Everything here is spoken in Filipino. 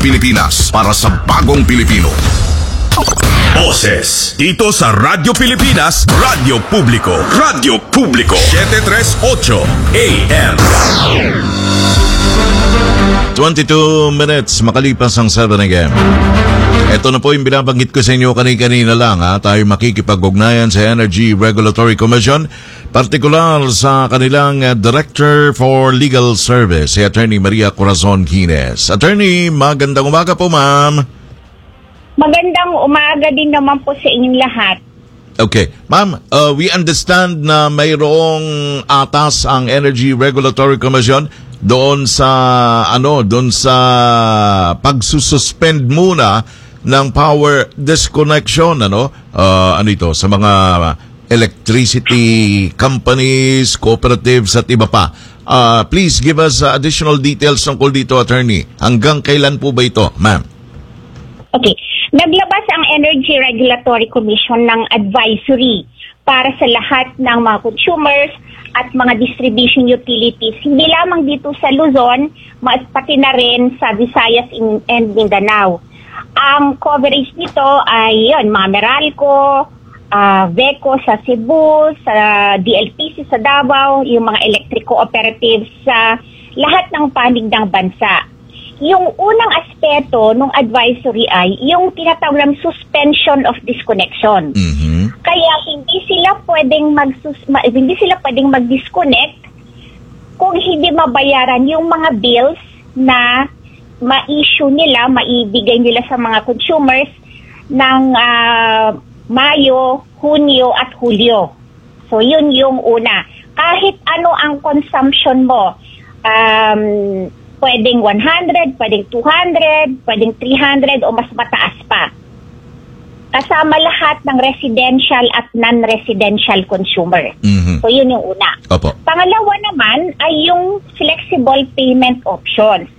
Pilipinas para sa bagong Pilipino. Boses dito sa Radyo Pilipinas, Radyo Publiko. Radyo Publiko 738 AM. 22 minutes makalipas ang 7 AM. Ito na po yung binabanggit ko sa inyo kanina lang. Tayo makikipag-ugnayan sa Energy Regulatory Commission, partikular sa kanilang Director for Legal Service, si Attorney Maria Corazon Gines. Attorney, magandang umaga po, ma'am. Magandang umaga din naman po sa inyong lahat. Okay. Ma'am, we understand na mayroong atas ang Energy Regulatory Commission doon sa pagsususpend muna ng power disconnection sa mga electricity companies, cooperatives at iba pa. Please give us additional details tungkol dito, attorney. Hanggang kailan po ba ito, ma'am? Okay. Naglabas ang Energy Regulatory Commission ng advisory para sa lahat ng mga consumers at mga distribution utilities, hindi lamang dito sa Luzon, pati na rin sa Visayas and Mindanao. Ang coverage nito ay mga Meralco, VECO sa Cebu, sa DLPC sa Davao, yung mga electric cooperatives sa lahat ng panig ng bansa. Yung unang aspeto ng advisory ay yung tinatawag na suspension of disconnection. Mm-hmm. Kaya hindi sila pwedeng mag-disconnect kung hindi mabayaran yung mga bills na ma-issue nila, maibigay nila sa mga consumers ng Mayo, Hunyo at Hulyo. So yun yung una. Kahit ano ang consumption mo, pwedeng 100, pwedeng 200, pwedeng 300 o mas mataas pa. Kasama lahat ng residential at non-residential consumer. Mm-hmm. So yun yung una. Opo. Pangalawa naman ay yung flexible payment options.